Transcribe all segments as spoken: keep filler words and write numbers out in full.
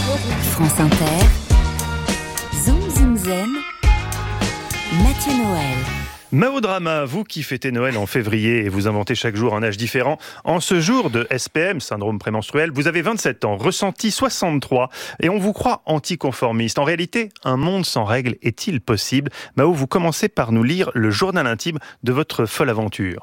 France Inter, Zoom Zoom Zen, Mathieu Noël. Mao Drama, vous qui fêtez Noël en février et vous inventez chaque jour un âge différent, en ce jour de S P M, syndrome prémenstruel, vous avez vingt-sept ans, ressenti soixante-trois et on vous croit anticonformiste. En réalité, un monde sans règles est-il possible ? Mao, vous commencez par nous lire le journal intime de votre folle aventure.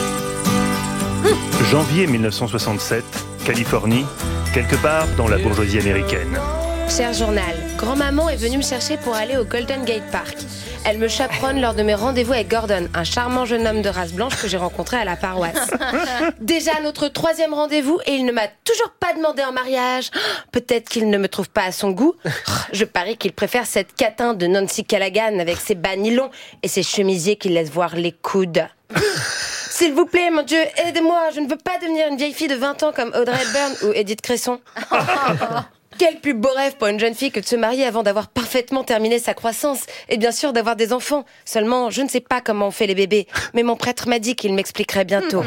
janvier mille neuf cent soixante-sept, Californie, quelque part dans la bourgeoisie américaine. Cher journal, grand-maman est venue me chercher pour aller au Golden Gate Park. Elle me chaperonne lors de mes rendez-vous avec Gordon, un charmant jeune homme de race blanche que j'ai rencontré à la paroisse. Déjà notre troisième rendez-vous et il ne m'a toujours pas demandé en mariage. Peut-être qu'il ne me trouve pas à son goût. Je parie qu'il préfère cette catin de Nancy Callaghan avec ses bas nylons et ses chemisiers qui laissent voir les coudes. S'il vous plaît, mon Dieu, aidez-moi. Je ne veux pas devenir une vieille fille de vingt ans comme Audrey Hepburn ou Edith Cresson. Quel plus beau rêve pour une jeune fille que de se marier avant d'avoir parfaitement terminé sa croissance et bien sûr d'avoir des enfants. Seulement, je ne sais pas comment on fait les bébés, mais mon prêtre m'a dit qu'il m'expliquerait bientôt.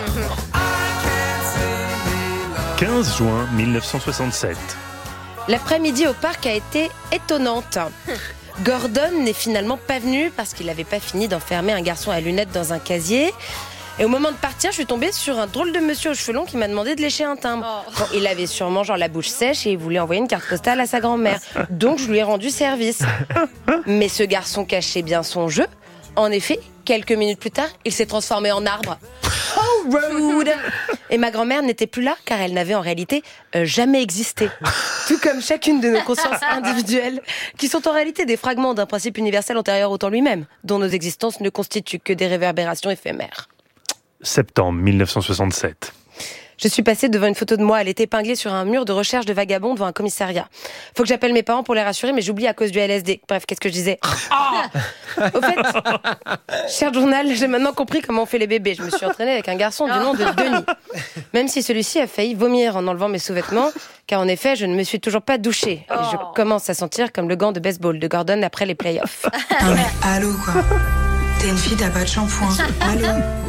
quinze juin mille neuf cent soixante-sept. L'après-midi au parc a été étonnante. Gordon n'est finalement pas venu parce qu'il n'avait pas fini d'enfermer un garçon à lunettes dans un casier. Et au moment de partir, je suis tombée sur un drôle de monsieur aux cheveux longs qui m'a demandé de lécher un timbre. Oh. Bon, il avait sûrement genre la bouche sèche et il voulait envoyer une carte postale à sa grand-mère. Donc je lui ai rendu service. Mais ce garçon cachait bien son jeu. En effet, quelques minutes plus tard, il s'est transformé en arbre. Oh, rude! Et ma grand-mère n'était plus là car elle n'avait en réalité euh, jamais existé. Tout comme chacune de nos consciences individuelles, qui sont en réalité des fragments d'un principe universel antérieur au temps lui-même, dont nos existences ne constituent que des réverbérations éphémères. Septembre mille neuf cent soixante-sept. Je suis passée devant une photo de moi, elle était épinglée sur un mur de recherche de vagabonds devant un commissariat. Faut que j'appelle mes parents pour les rassurer, mais j'oublie à cause du L S D. Bref, qu'est-ce que je disais ? Oh Au fait, cher journal, j'ai maintenant compris comment on fait les bébés. Je me suis entraînée avec un garçon du nom de Denis. Même si celui-ci a failli vomir en enlevant mes sous-vêtements, car en effet, je ne me suis toujours pas douchée. Et je commence à sentir comme le gant de baseball de Gordon après les playoffs. Non mais allô quoi. T'es une fille, t'as pas de shampoing. Allô.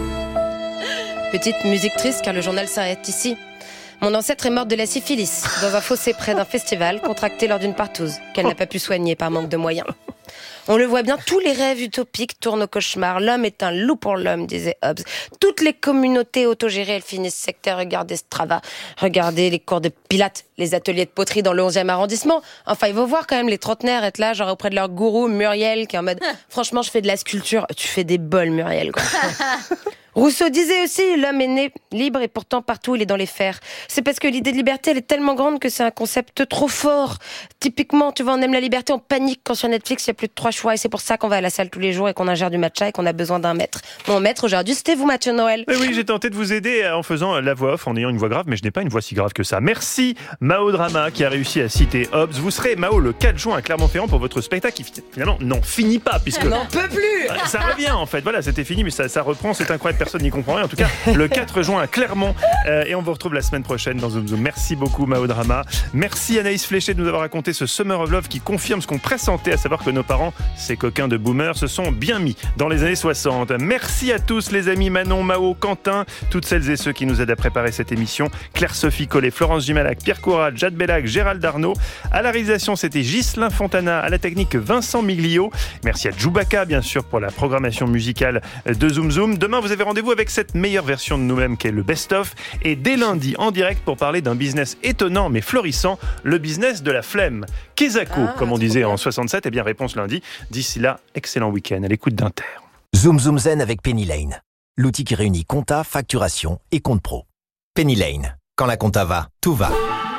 Petite musique triste car le journal s'arrête ici. Mon ancêtre est morte de la syphilis dans un fossé près d'un festival contracté lors d'une partouze qu'elle n'a pas pu soigner par manque de moyens. On le voit bien, tous les rêves utopiques tournent au cauchemar. L'homme est un loup pour l'homme, disait Hobbes. Toutes les communautés autogérées, elles finissent sectaires. Regardez Strava, regardez les cours de Pilates, les ateliers de poterie dans le onzième arrondissement. Enfin, il faut voir quand même les trentenaires être là, genre auprès de leur gourou Muriel, qui est en mode « Franchement, je fais de la sculpture. » Tu fais des bols, Muriel, quoi. Rousseau disait aussi, l'homme est né libre et pourtant partout il est dans les fers. C'est parce que l'idée de liberté elle est tellement grande que c'est un concept trop fort. Typiquement, tu vois, on aime la liberté, on panique quand sur Netflix il y a plus de trois choix et c'est pour ça qu'on va à la salle tous les jours et qu'on ingère du matcha et qu'on a besoin d'un maître. Mon maître aujourd'hui, c'était vous, Mathieu Noël. Et oui, j'ai tenté de vous aider en faisant la voix off, en ayant une voix grave, mais je n'ai pas une voix si grave que ça. Merci Mao Drama qui a réussi à citer Hobbes. Vous serez Mao le quatre juin à Clermont-Ferrand pour votre spectacle qui finalement n'en finit pas puisque on n'en peut plus. Ça revient en fait. Voilà, c'était fini, mais ça, ça reprend. C'est incroyable, personne n'y comprend rien. En tout cas, le quatre juin à Clermont. Euh, et on vous retrouve la semaine prochaine dans Zoom Zoom. Merci beaucoup Mao Drama. Merci Anaïs Fléché de nous avoir raconté ce Summer of Love qui confirme ce qu'on pressentait, à savoir que nos parents, ces coquins de boomers, se sont bien mis dans les années soixante. Merci à tous les amis Manon, Mao, Quentin, toutes celles et ceux qui nous aident à préparer cette émission. Claire-Sophie Collet, Florence Gimalac, Pierre Courade, Jade Bellac, Gérald Darnaud. À la réalisation, c'était Ghislain Fontana. À la technique, Vincent Miglio. Merci à Djoubaka, bien sûr, pour la programmation musicale de Zoom Zoom. Demain, vous avez rendez-vous avec cette meilleure version de nous-mêmes qu'est le best-of. Et dès lundi, en direct, pour parler d'un business étonnant mais florissant, le business de la flemme. Kezako, ah, comme on disait en soixante-sept, eh bien, réponse lundi. D'ici là, excellent week-end à l'écoute d'Inter. Zoom Zoom Zen avec Penny Lane. L'outil qui réunit compta, facturation et compte pro. Penny Lane. Quand la compta va, tout va.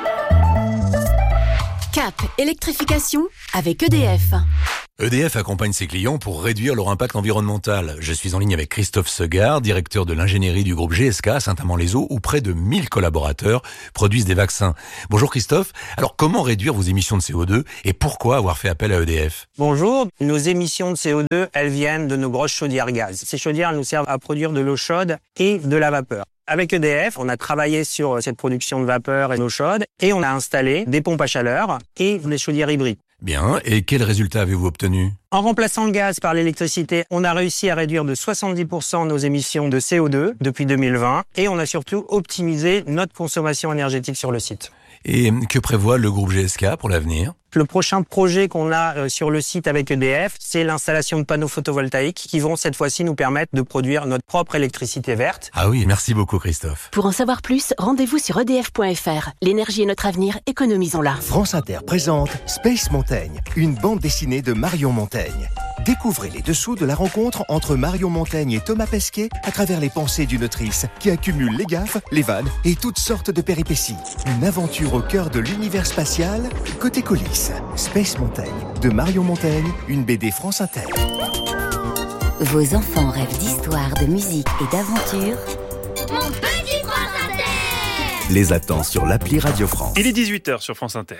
Cap électrification avec E D F. E D F accompagne ses clients pour réduire leur impact environnemental. Je suis en ligne avec Christophe Segard, directeur de l'ingénierie du groupe G S K à Saint-Amand-les-Eaux, où près de mille collaborateurs produisent des vaccins. Bonjour Christophe. Alors comment réduire vos émissions de C O deux et pourquoi avoir fait appel à E D F ? Bonjour. Nos émissions de C O deux, elles viennent de nos grosses chaudières gaz. Ces chaudières nous servent à produire de l'eau chaude et de la vapeur. Avec E D F, on a travaillé sur cette production de vapeur et d'eau chaude et on a installé des pompes à chaleur et des chaudières hybrides. Bien, et quels résultats avez-vous obtenus ? En remplaçant le gaz par l'électricité, on a réussi à réduire de soixante-dix pour cent nos émissions de C O deux depuis deux mille vingt et on a surtout optimisé notre consommation énergétique sur le site. Et que prévoit le groupe G S K pour l'avenir ? Le prochain projet qu'on a sur le site avec E D F, c'est l'installation de panneaux photovoltaïques qui vont cette fois-ci nous permettre de produire notre propre électricité verte. Ah oui, merci beaucoup Christophe. Pour en savoir plus, rendez-vous sur e d f point f r. L'énergie est notre avenir, économisons-la. France Inter présente Space Montaigne, une bande dessinée de Marion Montaigne. Découvrez les dessous de la rencontre entre Marion Montaigne et Thomas Pesquet à travers les pensées d'une autrice qui accumule les gaffes, les vannes et toutes sortes de péripéties. Une aventure au cœur de l'univers spatial, côté coulisses. Space Montaigne, de Marion Montaigne, une B D France Inter. Vos enfants rêvent d'histoire, de musique et d'aventure. Mon petit France Inter! Les attend sur l'appli Radio France. Il est dix-huit heures sur France Inter.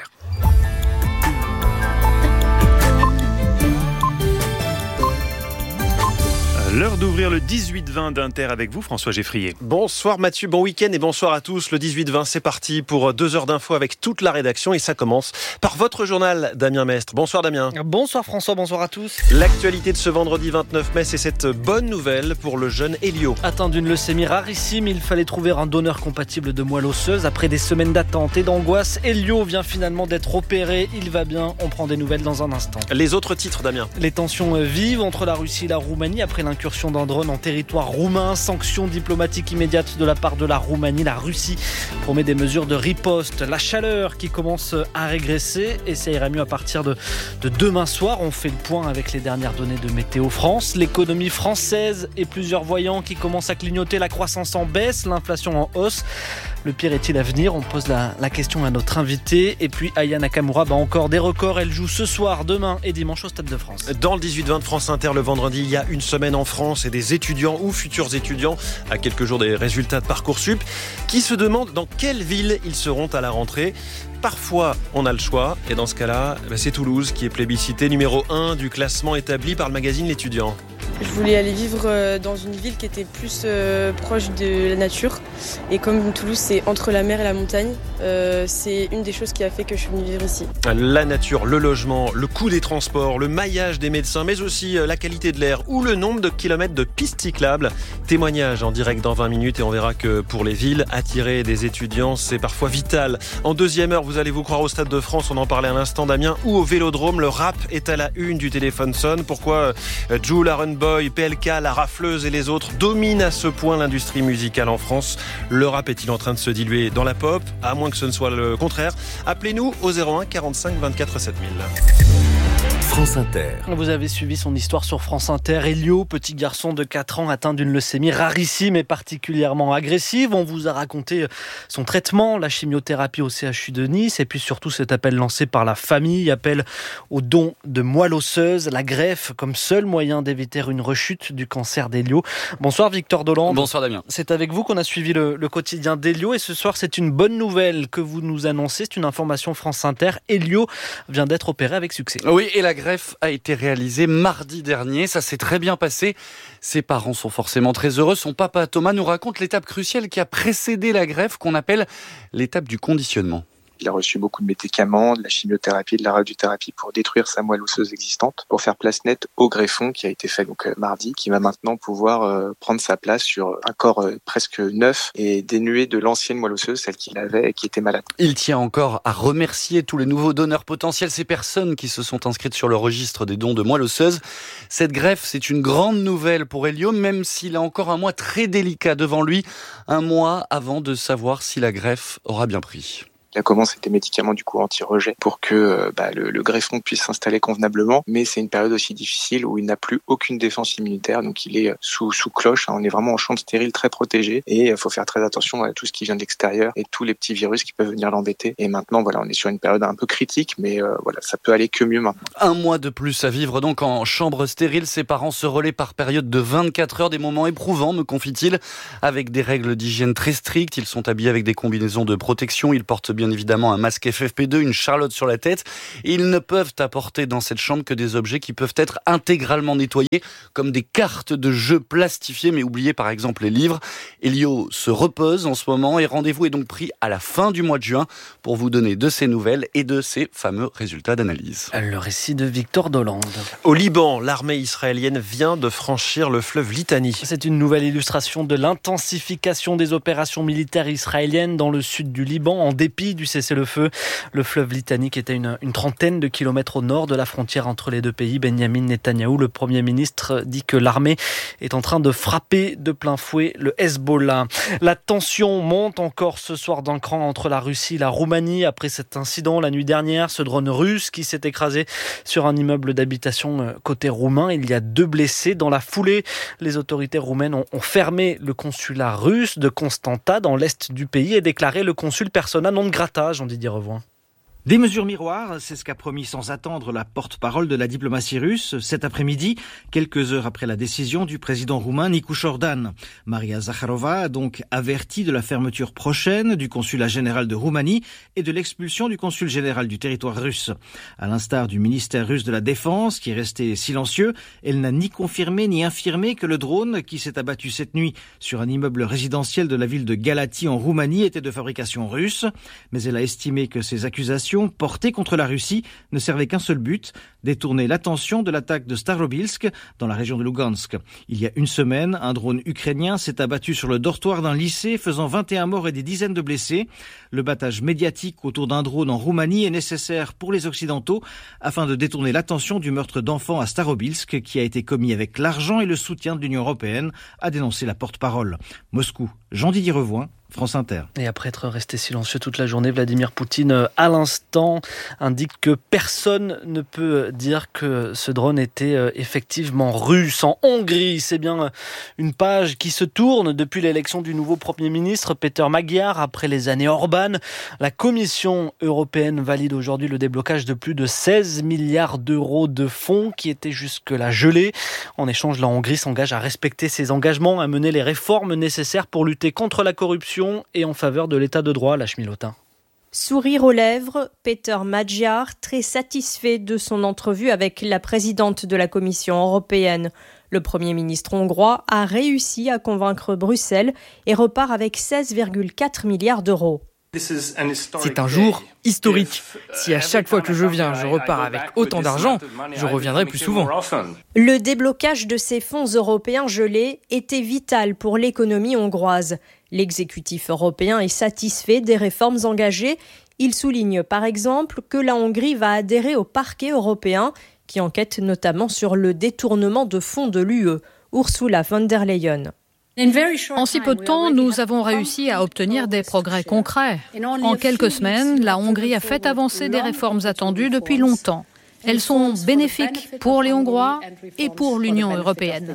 L'heure d'ouvrir le dix-huit vingt d'Inter avec vous, François Geffrier. Bonsoir Mathieu, bon week-end et bonsoir à tous. Le dix-huit vingt, c'est parti pour deux heures d'infos avec toute la rédaction et ça commence par votre journal, Damien Mestre. Bonsoir Damien. Bonsoir François, bonsoir à tous. L'actualité de ce vendredi vingt-neuf mai, c'est cette bonne nouvelle pour le jeune Elio. Atteint d'une leucémie rarissime, il fallait trouver un donneur compatible de moelle osseuse. Après des semaines d'attente et d'angoisse, Elio vient finalement d'être opéré. Il va bien, on prend des nouvelles dans un instant. Les autres titres, Damien. Les tensions vivent entre la Russie et la Roumanie après l'incursion d'un drone en territoire roumain. Sanctions diplomatiques immédiates de la part de la Roumanie. La Russie promet des mesures de riposte. La chaleur qui commence à régresser et ça ira mieux à partir de, de demain soir. On fait le point avec les dernières données de Météo France. L'économie française et plusieurs voyants qui commencent à clignoter. La croissance en baisse, l'inflation en hausse. Le pire est-il à venir? On pose la, la question à notre invité. Et puis Aya Nakamura bat encore des records. Elle joue ce soir, demain et dimanche au Stade de France. Dans le dix-huit vingt de France Inter, le vendredi, il y a une semaine en France et des étudiants ou futurs étudiants à quelques jours des résultats de Parcoursup qui se demandent dans quelle ville ils seront à la rentrée. Parfois, on a le choix et dans ce cas-là, c'est Toulouse qui est plébiscité numéro un du classement établi par le magazine L'Étudiant. Je voulais aller vivre dans une ville qui était plus euh, proche de la nature. Et comme Toulouse, c'est entre la mer et la montagne, euh, c'est une des choses qui a fait que je suis venue vivre ici. La nature, le logement, le coût des transports, le maillage des médecins, mais aussi la qualité de l'air ou le nombre de kilomètres de pistes cyclables. Témoignage en direct dans vingt minutes et on verra que pour les villes, attirer des étudiants, c'est parfois vital. En deuxième heure, vous allez vous croire au Stade de France, on en parlait à l'instant Damien, ou au Vélodrome. Le rap est à la une du téléphone sonne. Pourquoi Jul, Aaron Boy, P L K, La Rafleuse et les autres dominent à ce point l'industrie musicale en France? Le rap est-il en train de se diluer dans la pop? À moins que ce ne soit le contraire. Appelez-nous au zéro un quarante-cinq vingt-quatre sept mille. France Inter. Vous avez suivi son histoire sur France Inter. Elio, petit garçon de quatre ans atteint d'une leucémie rarissime et particulièrement agressive. On vous a raconté son traitement, la chimiothérapie au C H U de Nice et puis surtout cet appel lancé par la famille, appel au don de moelle osseuse, la greffe comme seul moyen d'éviter une rechute du cancer d'Elio. Bonsoir Victor Dolande. Bonsoir Damien. C'est avec vous qu'on a suivi le, le quotidien d'Elio et ce soir c'est une bonne nouvelle que vous nous annoncez, c'est une information France Inter. Elio vient d'être opéré avec succès. Oui, et la greffe a été réalisée mardi dernier, ça s'est très bien passé. Ses parents sont forcément très heureux. Son papa Thomas nous raconte l'étape cruciale qui a précédé la greffe qu'on appelle l'étape du conditionnement. Il a reçu beaucoup de médicaments, de la chimiothérapie, de la radiothérapie pour détruire sa moelle osseuse existante, pour faire place nette au greffon qui a été fait donc euh, mardi, qui va maintenant pouvoir euh, prendre sa place sur un corps euh, presque neuf et dénué de l'ancienne moelle osseuse, celle qu'il avait et qui était malade. Il tient encore à remercier tous les nouveaux donneurs potentiels, ces personnes qui se sont inscrites sur le registre des dons de moelle osseuse. Cette greffe, c'est une grande nouvelle pour Elio, même s'il a encore un mois très délicat devant lui, un mois avant de savoir si la greffe aura bien pris. Il a commencé des médicaments du coup anti-rejet pour que bah, le, le greffon puisse s'installer convenablement, mais c'est une période aussi difficile où il n'a plus aucune défense immunitaire, donc il est sous, sous cloche, hein, on est vraiment en chambre stérile très protégée et il faut faire très attention à tout ce qui vient de l'extérieur et tous les petits virus qui peuvent venir l'embêter. Et maintenant voilà, on est sur une période un peu critique, mais euh, voilà, ça peut aller que mieux maintenant. Un mois de plus à vivre donc en chambre stérile, ses parents se relaient par période de vingt-quatre heures, des moments éprouvants me confie-t-il, avec des règles d'hygiène très strictes, ils sont habillés avec des combinaisons de protection, ils portent bien évidemment un masque F F P deux, une charlotte sur la tête. Et ils ne peuvent apporter dans cette chambre que des objets qui peuvent être intégralement nettoyés, comme des cartes de jeux plastifiées, mais oubliez par exemple les livres. Elio se repose en ce moment et rendez-vous est donc pris à la fin du mois de juin pour vous donner de ses nouvelles et de ses fameux résultats d'analyse. Le récit de Victor Dolande. Au Liban, l'armée israélienne vient de franchir le fleuve Litani. C'est une nouvelle illustration de l'intensification des opérations militaires israéliennes dans le sud du Liban, en dépit du cessez-le-feu. Le fleuve Litani était une, une trentaine de kilomètres au nord de la frontière entre les deux pays. Benyamin Netanyahou, le Premier ministre, dit que l'armée est en train de frapper de plein fouet le Hezbollah. La tension monte encore ce soir d'un cran entre la Russie et la Roumanie après cet incident la nuit dernière. Ce drone russe qui s'est écrasé sur un immeuble d'habitation côté roumain. Il y a deux blessés. Dans la foulée, les autorités roumaines ont, ont fermé le consulat russe de Constanta dans l'est du pays et déclaré le consul persona non grata. Jean-Didier Revoin. Des mesures miroirs, c'est ce qu'a promis sans attendre la porte-parole de la diplomatie russe cet après-midi, quelques heures après la décision du président roumain Nicu Jordan. Maria Zakharova a donc averti de la fermeture prochaine du consulat général de Roumanie et de l'expulsion du consul général du territoire russe. À l'instar du ministère russe de la Défense, qui est resté silencieux, elle n'a ni confirmé ni infirmé que le drone qui s'est abattu cette nuit sur un immeuble résidentiel de la ville de Galati en Roumanie était de fabrication russe, mais elle a estimé que ces accusations portées contre la Russie ne servaient qu'un seul but, détourner l'attention de l'attaque de Starobilsk dans la région de Lugansk. Il y a une semaine, un drone ukrainien s'est abattu sur le dortoir d'un lycée, faisant vingt et un morts et des dizaines de blessés. Le battage médiatique autour d'un drone en Roumanie est nécessaire pour les Occidentaux afin de détourner l'attention du meurtre d'enfants à Starobilsk qui a été commis avec l'argent et le soutien de l'Union européenne, a dénoncé la porte-parole. Moscou, Jean-Didier Revoin, France Inter. Et après être resté silencieux toute la journée, Vladimir Poutine, à l'instant, indique que personne ne peut dire que ce drone était effectivement russe. En Hongrie, c'est bien une page qui se tourne depuis l'élection du nouveau Premier ministre Péter Magyar. Après les années Orban, la Commission européenne valide aujourd'hui le déblocage de plus de seize milliards d'euros de fonds qui étaient jusque-là gelés. En échange, la Hongrie s'engage à respecter ses engagements, à mener les réformes nécessaires pour lutter contre la corruption et en faveur de l'état de droit. Lachmi Lotin. Sourire aux lèvres, Péter Magyar, très satisfait de son entrevue avec la présidente de la Commission européenne. Le Premier ministre hongrois a réussi à convaincre Bruxelles et repart avec seize virgule quatre milliards d'euros. C'est un jour historique. Si à chaque fois que je viens, je repars avec autant d'argent, je reviendrai plus souvent. Le déblocage de ces fonds européens gelés était vital pour l'économie hongroise. L'exécutif européen est satisfait des réformes engagées. Il souligne par exemple que la Hongrie va adhérer au parquet européen, qui enquête notamment sur le détournement de fonds de l'U E. Ursula von der Leyen. En si peu de temps, nous avons réussi à obtenir des progrès concrets. En quelques semaines, la Hongrie a fait avancer des réformes attendues depuis longtemps. Elles sont bénéfiques pour les Hongrois et pour l'Union européenne.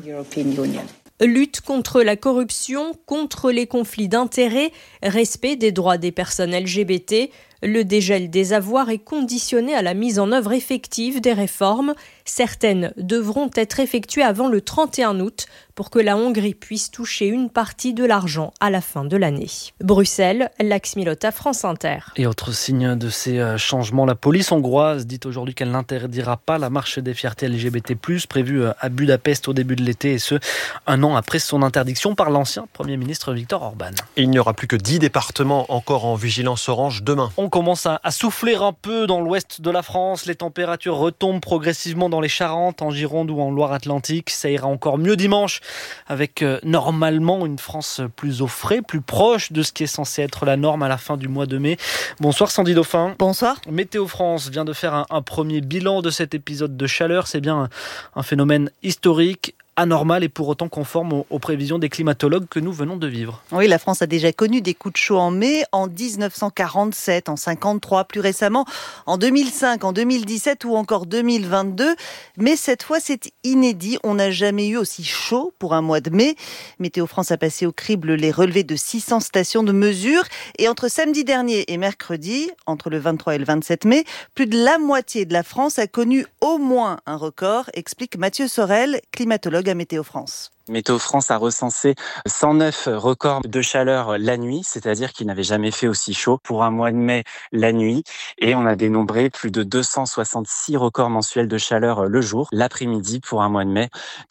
Lutte contre la corruption, contre les conflits d'intérêts, respect des droits des personnes L G B T. Le dégel des avoirs est conditionné à la mise en œuvre effective des réformes. Certaines devront être effectuées avant le trente et un août pour que la Hongrie puisse toucher une partie de l'argent à la fin de l'année. Bruxelles, Laxmi Lotin, France Inter. Et autre signe de ces changements, la police hongroise dit aujourd'hui qu'elle n'interdira pas la marche des fiertés L G B T plus, prévue à Budapest au début de l'été, et ce, un an après son interdiction par l'ancien Premier ministre Viktor Orban. Et il n'y aura plus que dix départements encore en vigilance orange demain. On commence à, à souffler un peu dans l'ouest de la France. Les températures retombent progressivement dans les Charentes, en Gironde ou en Loire-Atlantique. Ça ira encore mieux dimanche, avec euh, normalement une France plus au frais, plus proche de ce qui est censé être la norme à la fin du mois de mai. Bonsoir Sandy Dauphin. Bonsoir. Météo France vient de faire un, un premier bilan de cet épisode de chaleur. C'est bien un, un phénomène historique, anormal et pour autant conforme aux, aux prévisions des climatologues que nous venons de vivre. Oui, la France a déjà connu des coups de chaud en mai, en dix-neuf cent quarante-sept, en cinquante-trois, plus récemment, en deux mille cinq, en deux mille dix-sept ou encore deux mille vingt-deux. Mais cette fois, c'est inédit. On n'a jamais eu aussi chaud pour un mois de mai. Météo France a passé au crible les relevés de six cents stations de mesure. Et entre samedi dernier et mercredi, entre le vingt-trois et le vingt-sept mai, plus de la moitié de la France a connu au moins un record, explique Mathieu Sorel, climatologue à Météo France. Météo France a recensé cent neuf records de chaleur la nuit, c'est-à-dire qu'il n'avait jamais fait aussi chaud pour un mois de mai la nuit. Et on a dénombré plus de deux cent soixante-six records mensuels de chaleur le jour, l'après-midi pour un mois de mai.